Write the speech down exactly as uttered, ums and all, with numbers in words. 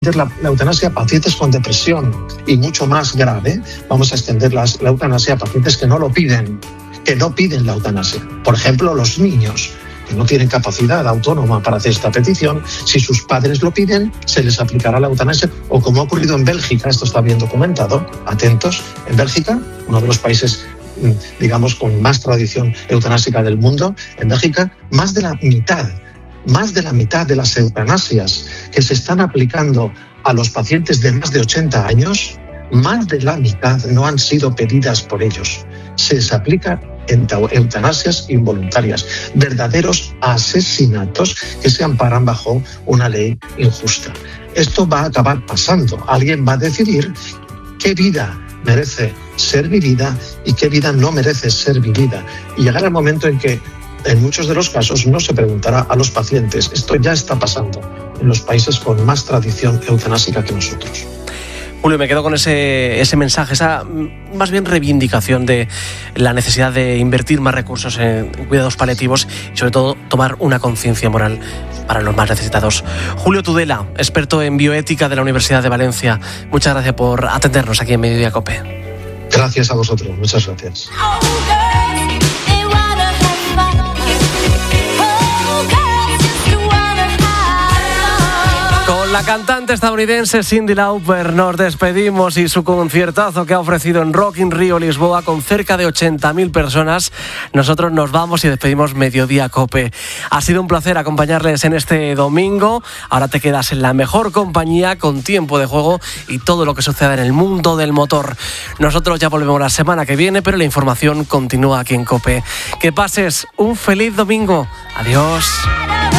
la, la eutanasia a pacientes con depresión y mucho más grave, vamos a extender las, la eutanasia a pacientes que no lo piden, que no piden la eutanasia. Por ejemplo, los niños que no tienen capacidad autónoma para hacer esta petición, si sus padres lo piden, se les aplicará la eutanasia. O como ha ocurrido en Bélgica, esto está bien documentado, atentos, en Bélgica, uno de los países, digamos, con más tradición eutanásica del mundo, en Bélgica, más de la mitad, más de la mitad de las eutanasias que se están aplicando a los pacientes de más de ochenta años, más de la mitad no han sido pedidas por ellos. Se les aplica eutanasias involuntarias, verdaderos asesinatos que se amparan bajo una ley injusta. Esto va a acabar pasando. Alguien va a decidir qué vida merece ser vivida y qué vida no merece ser vivida. Y llegará el momento en que, en muchos de los casos, no se preguntará a los pacientes. Esto ya está pasando en los países con más tradición eutanásica que nosotros. Julio, me quedo con ese, ese mensaje, esa más bien reivindicación de la necesidad de invertir más recursos en cuidados paliativos y sobre todo tomar una conciencia moral para los más necesitados. Julio Tudela, experto en bioética de la Universidad de Valencia, muchas gracias por atendernos aquí en Mediodía COPE. Gracias a vosotros, muchas gracias. Con la cantante estadounidense Cyndi Lauper nos despedimos y su conciertazo que ha ofrecido en Rock in Rio, Lisboa, con cerca de ochenta mil personas. Nosotros nos vamos y despedimos Mediodía COPE. Ha sido un placer acompañarles en este domingo. Ahora te quedas en la mejor compañía con Tiempo de Juego y todo lo que suceda en el mundo del motor. Nosotros ya volvemos la semana que viene, pero la información continúa aquí en COPE. Que pases un feliz domingo. Adiós.